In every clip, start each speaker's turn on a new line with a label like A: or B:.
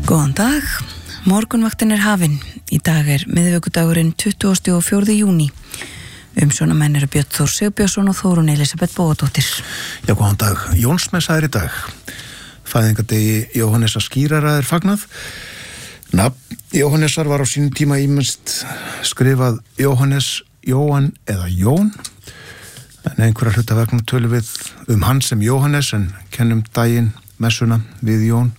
A: Góðan dag, morgunvaktin hafin. Í dag miðvikudagurinn 24. júní. Umsjónamenn Björn Þór Sigbjörnsson og Þórunn Elísabet Bóadóttir.
B: Já, góðan dag. Jónsmessa í dag. Fæðingardegi Jóhannesar skírara fagnað. Nafn Jóhannesar var á sínum tíma ýmist skrifað Jóhannes, Jóhann eða Jón. En einhverja hluta vegna tölum við hann sem Jóhannes en kennum daginn messuna við Jón.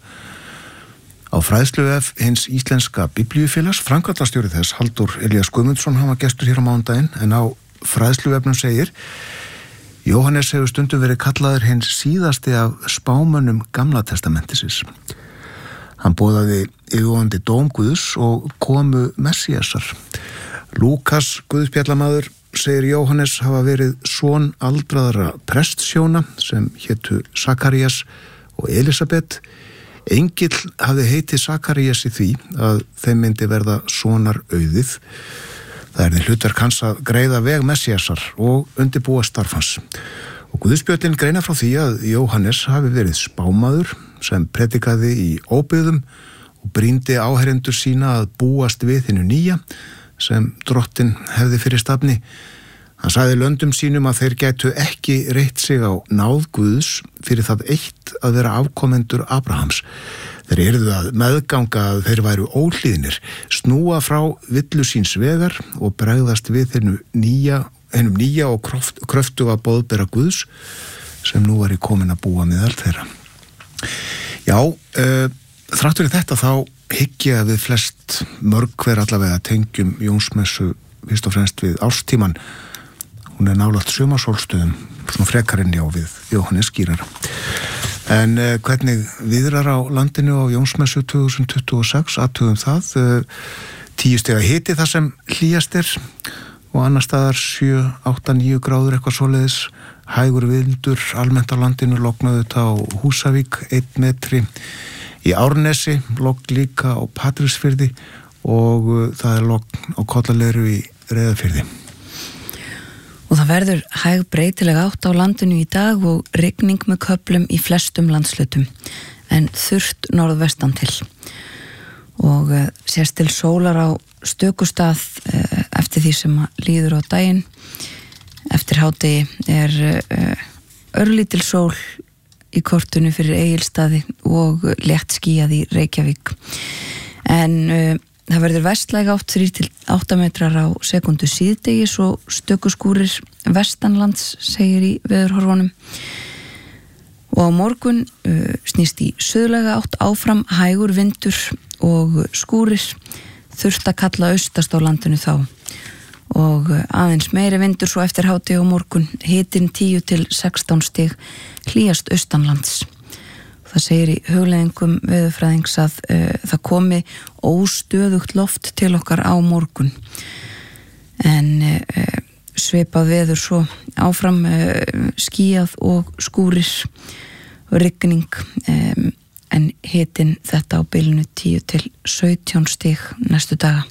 B: Á fræðsluvef hins íslenska biblíufélags, framkvæmdastjóri þess, Halldór Elías Guðmundsson, hann var gestur hér á mánudaginn, en á fræðsluvefnum segir: Jóhannes hefur stundum verið kallaður hins síðasti af spámönnum Gamla testamentisins. Hann boðaði yfirvofandi dóm Guðs og komu Messíasar. Lúkas guðspjallamaður segir Jóhannes hafa verið son aldraðra prestshjóna sem hétu Sakarías og Elísabet. Engill hafði heitið Sakarías í því að þeim myndi verða sonar auðið. Það hlutverk hans að greiða veg Messíasar og undirbúa starf hans. Og Guðspjöllin greina frá því að Jóhannes hafi verið spámaður sem predikaði í óbyggðum og brýndi áherendur sína að búast við hinu nýja sem drottinn hefði fyrir stafni. Hann sagði löndum sínum að þeir gætu ekki reitt sig á náð Guðs fyrir það eitt að vera afkomendur Abrahams. Þeir yrðu að meðganga að þeir væru óhlýðnir, snúa frá villu síns vegar og bregðast við hennum nýja og kröftuga boðbera Guðs sem nú var í komin að búa meðal þeirra. Já, þrátt fyrir þetta þá hygg ég að við flest mörg hver allavega tengjum Jónsmessu fyrst og fremst við árstíman. Hún nálægt sumarsólstöðum, svona frekarinn já við Jóhannes skírara. En hvernig viðrar á landinu á Jónsmessu 2026, athugum það, 10 stiga hiti þar sem hlýjast og annar staðar 7, 8, 9 gráður eitthvað svoleiðis, hægur vindur almennt á landinu, lognaðu þetta á Húsavík 1 metri, í Árnesi logn líka á Patreksfirði og það logn á Kollaleiru í Reyðarfirði.
A: Og það verður hæg breytileg átt á landinu í dag og rigning með köflum í flestum landshlutum, en þurrt norðvestan til. Og sést til sólar á stökustað eftir því sem líður á daginn. Eftir hádegi örlítil sól í kortinu fyrir Egilsstaði og létt skýjað í Reykjavík. En það verður vestlæg átt 3 til 8 metrar á sekundu síðdegis og stökuskúrir vestanlands, segir í veðurhorfunum. Og á morgun snýst í suðlæga átt áfram hægur vindur og skúrir, þurft að kalla austast á landinu þá. Og aðeins meiri vindur svo eftir hádegi á morgun, hitinn 10 til 16 stig, hlýjast austanlands. Það segir í hugleiðingum veðurfræðings að það komi óstöðugt loft til okkar á morgun. En svipað veður svo áfram skýjað og skúrir og rigning, en hitinn þetta á bilinu 10 til 17 stig næstu daga.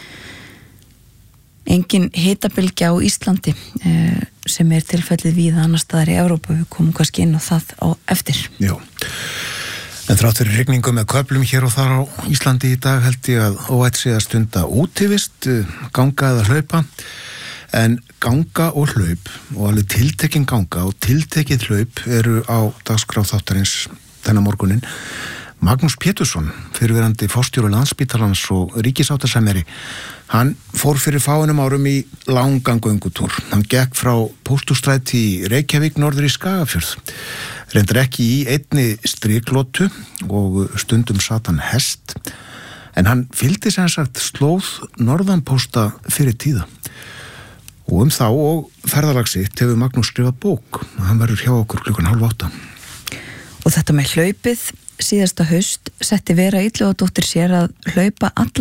A: Engin hitabylgja á Íslandi sem tilfellið víða annars staðar í Evrópu. Við komum kannski inn á það á eftir.
B: Já. En þrátt fyrir rigningu með köflum hér og þar á Íslandi í dag held ég að óætt sé að stunda útivist, ganga eða hlaupa. En ganga og hlaup og alveg tiltekin ganga og tiltekið hlaup eru á dagskrá þáttarins þennan morguninn. Magnús Pétursson, fyrrverandi forstjóri Landspítalans og ríkisáttasemjari, hann fór fyrir fáeinum árum í langan göngutúr. Hann gekk frá Pósthússtræti í Reykjavík norður í Skagafjörð. Reyndar ekki í einni striklótu og stundum sat hann hest, en hann fylgdi sem sagt slóð norðanpósta fyrir tíða. Og þá og ferðalagsitt hefur Magnús skrifað bók. Hann verður hjá okkur 7:30.
A: Og þetta með hlaupið, síðasta haust setti Vera Illugadóttir sér að hlaupa alla